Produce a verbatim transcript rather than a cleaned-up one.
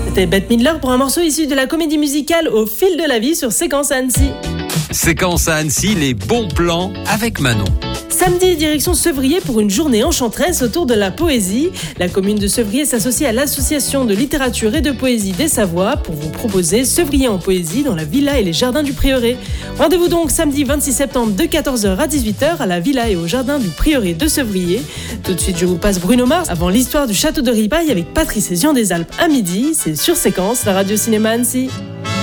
C'était Bette Midler pour un morceau issu de la comédie musicale Au fil de la vie sur Séquence à Annecy. Séquence à Annecy, les bons plans avec Manon. Samedi, direction Sevrier pour une journée enchanteresse autour de la poésie. La commune de Sevrier s'associe à l'association de littérature et de poésie des Savoies pour vous proposer Sevrier en poésie dans la villa et les jardins du Prieuré. Rendez-vous donc samedi vingt-six septembre de quatorze heures à dix-huit heures à la villa et au jardin du Prieuré de Sevrier. Tout de suite, je vous passe Bruno Mars avant l'histoire du château de Ripaille avec Patrice et Jean des Alpes à midi. C'est sur Séquence, la radio cinéma Annecy.